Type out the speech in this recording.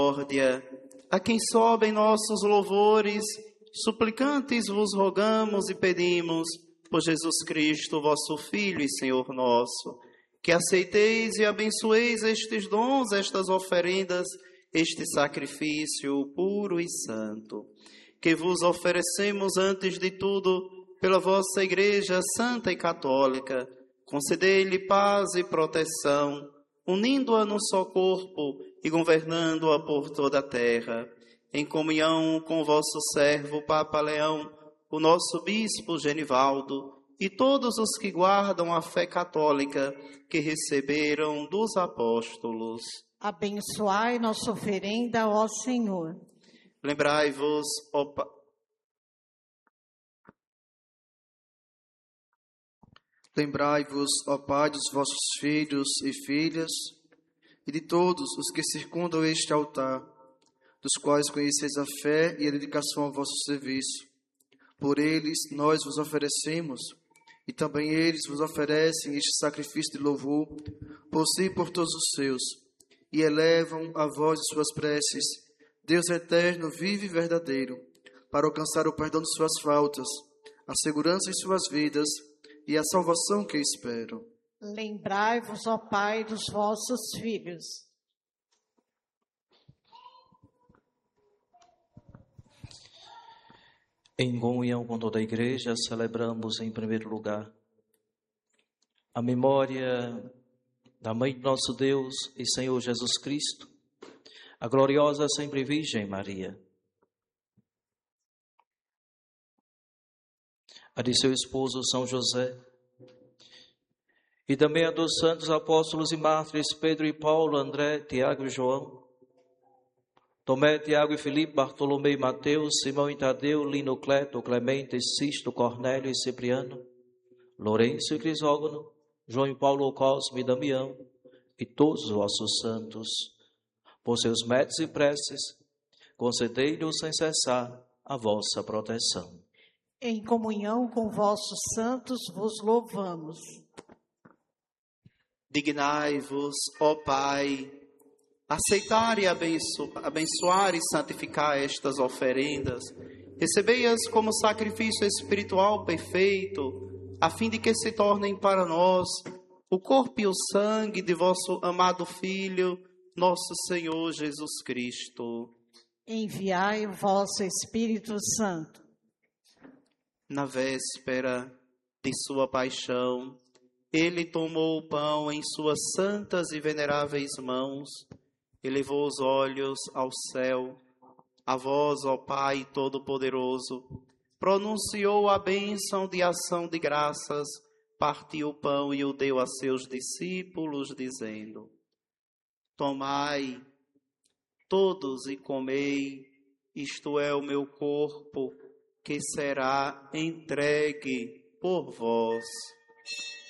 misericórdia, a quem sobem nossos louvores, suplicantes vos rogamos e pedimos, por Jesus Cristo, vosso Filho e Senhor nosso, que aceiteis e abençoeis estes dons, estas oferendas, este sacrifício puro e santo, que vos oferecemos antes de tudo pela vossa Igreja Santa e Católica. Concedei-lhe paz e proteção, unindo-a num só corpo e governando-a por toda a terra, em comunhão com o vosso servo Papa Leão, o nosso Bispo Genivaldo e todos os que guardam a fé católica que receberam dos apóstolos. Abençoai nossa oferenda, ó Senhor. Lembrai-vos, ó Pai, dos vossos filhos e filhas, e de todos os que circundam este altar, dos quais conheceis a fé e a dedicação ao vosso serviço. Por eles nós vos oferecemos, e também eles vos oferecem este sacrifício de louvor, por si e por todos os seus, e elevam a voz de suas preces, Deus eterno, vivo e verdadeiro, para alcançar o perdão de suas faltas, a segurança em suas vidas e a salvação que esperam. Lembrai-vos, ó Pai, dos vossos filhos. Em comunhão com toda a Igreja, celebramos em primeiro lugar a memória da Mãe de nosso Deus e Senhor Jesus Cristo, a gloriosa sempre Virgem Maria, a de seu esposo São José, e também a dos santos apóstolos e mártires Pedro e Paulo, André, Tiago e João, Tomé, Tiago e Filipe, Bartolomeu e Mateus, Simão e Tadeu, Lino, Cleto, Clemente, Sisto, Cornélio e Cipriano, Lourenço e Crisógono, João e Paulo, Cosme e Damião, e todos os vossos santos. Por seus méritos e preces, concedei-nos sem cessar a vossa proteção. Em comunhão com vossos santos vos louvamos. Dignai-vos, ó Pai, aceitar e abençoar e santificar estas oferendas, recebei-as como sacrifício espiritual perfeito, a fim de que se tornem para nós o corpo e o sangue de vosso amado Filho, nosso Senhor Jesus Cristo. Enviai o vosso Espírito Santo. Na véspera de sua paixão, ele tomou o pão em suas santas e veneráveis mãos, elevou os olhos ao céu, a vós, ó Pai Todo-Poderoso, pronunciou a bênção de ação de graças, partiu o pão e o deu a seus discípulos, dizendo: Tomai, todos e comei, isto é o meu corpo, que será entregue por vós.